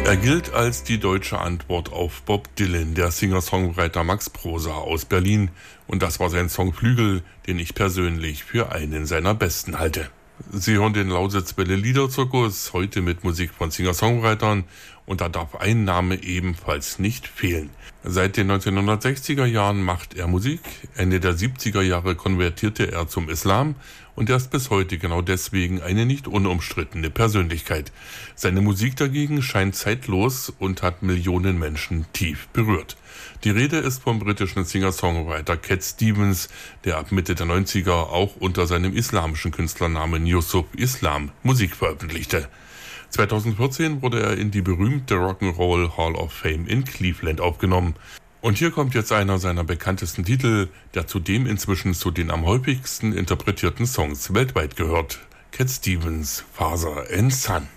Er gilt als die deutsche Antwort auf Bob Dylan, der Singer-Songwriter Max Prosa aus Berlin. Und das war sein Song Flügel, den ich persönlich für einen seiner besten halte. Sie hören den Lausitzwelle Liederzirkus, heute mit Musik von Singer-Songwritern. Und da darf ein Name ebenfalls nicht fehlen. Seit den 1960er Jahren macht er Musik. Ende der 70er Jahre konvertierte er zum Islam und er ist bis heute genau deswegen eine nicht unumstrittene Persönlichkeit. Seine Musik dagegen scheint zeitlos und hat Millionen Menschen tief berührt. Die Rede ist vom britischen Singer-Songwriter Cat Stevens, der ab Mitte der 90er auch unter seinem islamischen Künstlernamen Yusuf Islam Musik veröffentlichte. 2014 wurde er in die berühmte Rock'n'Roll Hall of Fame in Cleveland aufgenommen. Und hier kommt jetzt einer seiner bekanntesten Titel, der zudem inzwischen zu den am häufigsten interpretierten Songs weltweit gehört. Cat Stevens, Father and Son.